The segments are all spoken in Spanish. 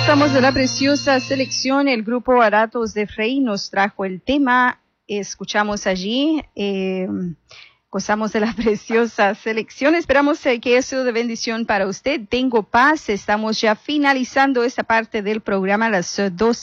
Estamos de la preciosa selección. El grupo Aratos de Frey nos trajo el tema. Escuchamos allí, gozamos de la preciosa selección. Esperamos que haya sido de bendición para usted. Tengo paz. Estamos ya finalizando esta parte del programa a las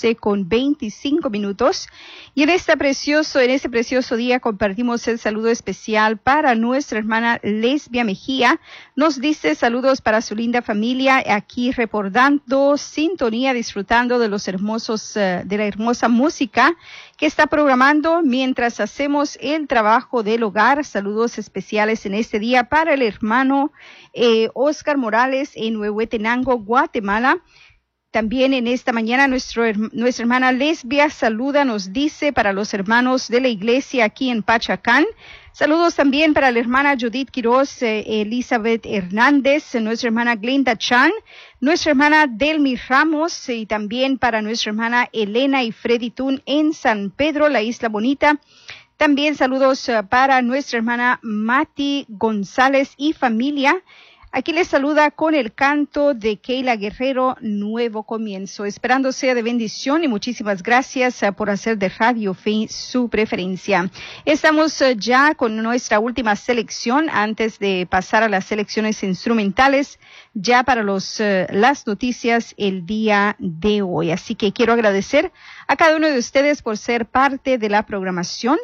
12:25. Y en este precioso día compartimos el saludo especial para nuestra hermana Lesbia Mejía. Nos dice saludos para su linda familia, aquí reportando sintonía, disfrutando de los hermosos, de la hermosa música que está programando mientras hacemos el trabajo del hogar. Saludos especiales en este día para el hermano Oscar Morales en Huehuetenango, Guatemala. También en esta mañana nuestra hermana Lesbia saluda, nos dice para los hermanos de la iglesia aquí en Pachacán. Saludos también para la hermana Judith Quiroz, Elizabeth Hernández, nuestra hermana Glenda Chan, nuestra hermana Delmi Ramos y también para nuestra hermana Elena y Freddy Tun en San Pedro, la Isla Bonita. También saludos para nuestra hermana Mati González y familia. Aquí les saluda con el canto de Keila Guerrero, Nuevo Comienzo. Esperando sea de bendición y muchísimas gracias por hacer de Radio Fe su preferencia. Estamos ya con nuestra última selección antes de pasar a las selecciones instrumentales ya para las noticias el día de hoy. Así que quiero agradecer a cada uno de ustedes por ser parte de la programación,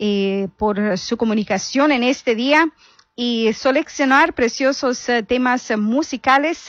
por su comunicación en este día. Y seleccionar preciosos temas musicales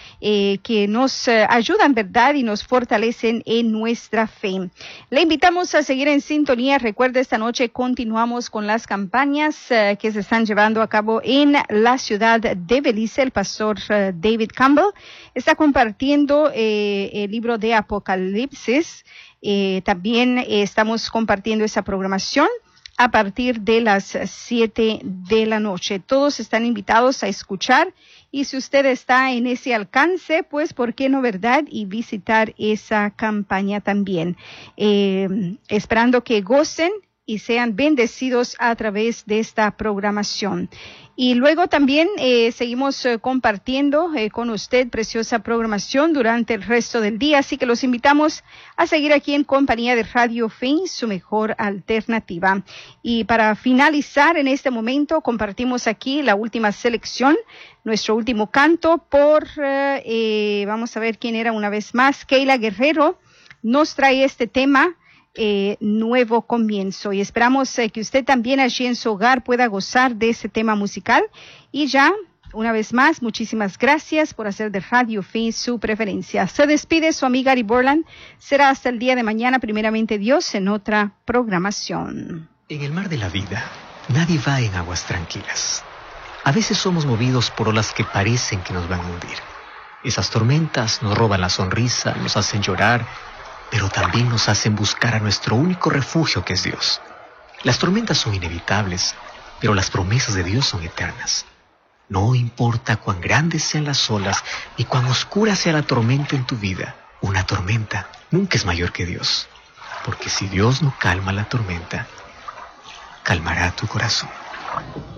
que nos ayudan, ¿verdad? Y nos fortalecen en nuestra fe. Le invitamos a seguir en sintonía. Recuerde, esta noche continuamos con las campañas que se están llevando a cabo en la ciudad de Belice. El pastor David Campbell está compartiendo el libro de Apocalipsis. También estamos compartiendo esa programación a partir de las 7 de la noche. Todos están invitados a escuchar y si usted está en ese alcance, pues ¿por qué no, verdad? Y visitar esa campaña también. Esperando que gocen y sean bendecidos a través de esta programación. Y luego también seguimos compartiendo con usted preciosa programación durante el resto del día, así que los invitamos a seguir aquí en compañía de Radio Fe, su mejor alternativa. Y para finalizar en este momento, compartimos aquí la última selección, nuestro último canto vamos a ver quién era una vez más, Keila Guerrero nos trae este tema, Nuevo Comienzo, y esperamos que usted también allí en su hogar pueda gozar de ese tema musical. Y ya, una vez más, muchísimas gracias por hacer de Radio Fe su preferencia. Se despide su amiga Ari Borland. Será hasta el día de mañana, primeramente Dios, en otra programación. En el mar de la vida, nadie va en aguas tranquilas. A veces somos movidos por olas que parecen que nos van a hundir. Esas tormentas nos roban la sonrisa, nos hacen llorar, pero también nos hacen buscar a nuestro único refugio, que es Dios. Las tormentas son inevitables, pero las promesas de Dios son eternas. No importa cuán grandes sean las olas y cuán oscura sea la tormenta en tu vida, una tormenta nunca es mayor que Dios. Porque si Dios no calma la tormenta, calmará tu corazón.